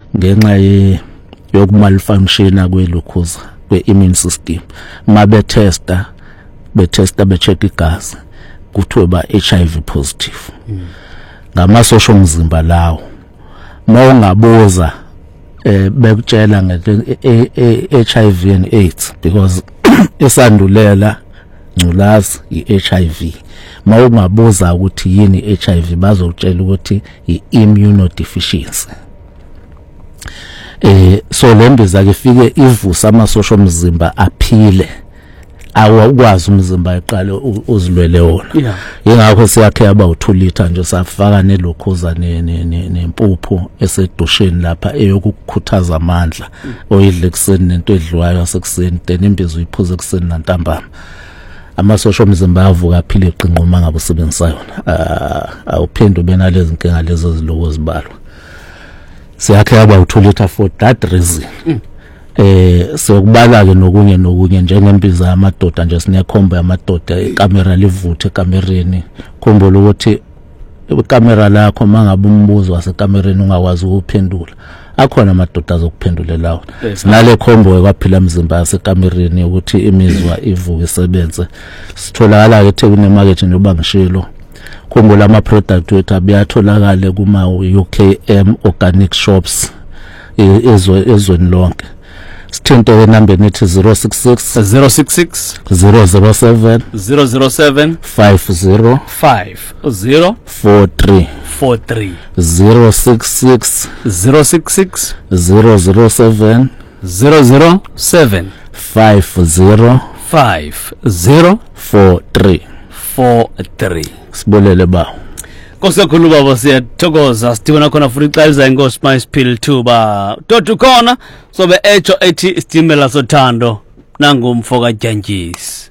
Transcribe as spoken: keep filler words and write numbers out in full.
ngenxa ye yokumalfunctiona kwelukhuza kwe-immune system. Mabe testa be testa be check igazi kuthiwe ba H I V positive. Mm. Ngamasosha omzimba lawo. Mawungabuza eh bekutshela nge H I V and AIDS because esandulela ngculazi i-H I V. Mawungabuza ukuthi yini i-H I V bazokutshela ukuthi i-immunodeficiency. Eh so lembiza ke fike ivusa amasosha omzimba aphile awukwazi umzimba eqale uzilwele wona. Yingakho siyakhe yaba u two liter nje safaka nelokhoza nempuphu esedusheni lapha eyokukhuthaza amandla oyidle ekseni nento edliwayo asekuseni then imbizo uyiphuza ekseni nantambama. Amasosha omzimba avuka aphile iqinquma ngabe usebenzisa yona. Awuphinde ube nalezi inkinga lezo ziloko zibalwa. Siyakhe yaba u two liter for that reason. Mm. Eh sokubala ke nokunye nokunye njengembiza yamadoda nje sinekhomba yamadoda ikamera livuthe ekamereni khombola ukuthi ikamera lakho mangabe umbuzo wasekamereni ungakwazi ukuphendula akhona amadoda azokuphendulelawo. Sinale khombo ekwaphila umzimba yasekamereni ukuthi imizwa ivuke isebenze. Sitholakala ke eThekwini market njoba ngishilo. Khombola ama product wethu abiyatholakala kuma U K M organic shops ezwe ezweni lonke. Sithinte ke number nethi zero six six zero six six zero zero seven zero zero seven five zero five zero four three four three zero six six zero six six zero zero seven zero zero seven five zero five zero four three four three. Sibolele ba Kosakhulu baba siyathokoza sidibona khona futhi ixayiza inkosi Mayispill two ba Dot khona sobe echo ethi istimela sothando nangumfoka Jantshisi.